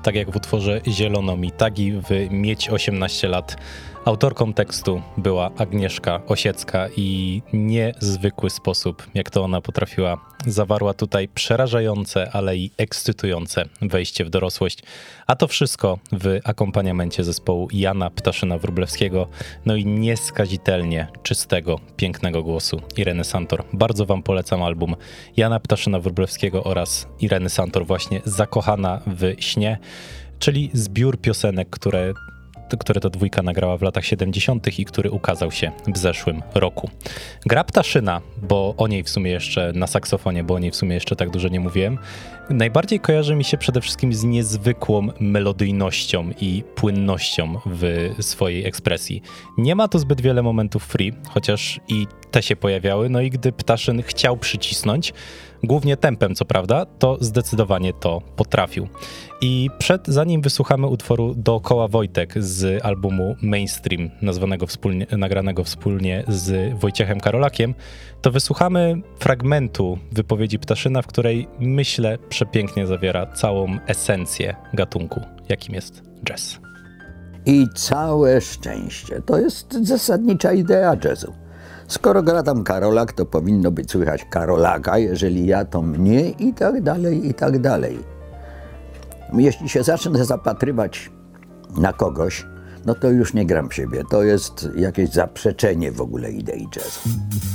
tak jak w utworze Zielono mi tagi w Mieć 18 lat. Autorką tekstu była Agnieszka Osiecka i niezwykły sposób, jak to ona potrafiła, zawarła tutaj przerażające, ale i ekscytujące wejście w dorosłość. A to wszystko w akompaniamencie zespołu Jana Ptaszyna-Wróblewskiego, no i nieskazitelnie czystego, pięknego głosu Ireny Santor. Bardzo wam polecam album Jana Ptaszyna-Wróblewskiego oraz Ireny Santor, właśnie Zakochana w śnie, czyli zbiór piosenek, które ta dwójka nagrała w latach 70. i który ukazał się w zeszłym roku. Gra Ptaszyna, bo o niej w sumie jeszcze na saksofonie, bo o niej w sumie jeszcze tak dużo nie mówiłem, najbardziej kojarzy mi się przede wszystkim z niezwykłą melodyjnością i płynnością w swojej ekspresji. Nie ma tu zbyt wiele momentów free, chociaż i te się pojawiały, no i gdy Ptaszyn chciał przycisnąć, głównie tempem co prawda, to zdecydowanie to potrafił. I zanim wysłuchamy utworu Dookoła Wojtek z albumu Mainstream, nagranego wspólnie z Wojciechem Karolakiem, to wysłuchamy fragmentu wypowiedzi Ptaszyna, w której, myślę, przepięknie zawiera całą esencję gatunku, jakim jest jazz. I całe szczęście. To jest zasadnicza idea jazzu. Skoro gra tam Karolak, to powinno być słychać Karolaka, jeżeli ja, to mnie i tak dalej, i tak dalej. Jeśli się zacznę zapatrywać na kogoś, no to już nie gram w siebie. To jest jakieś zaprzeczenie w ogóle idei jazzu.